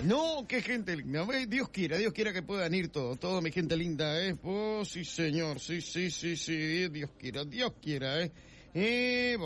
No, qué gente linda. Dios quiera que puedan ir todo mi gente linda, Oh, sí, señor, sí, Dios quiera,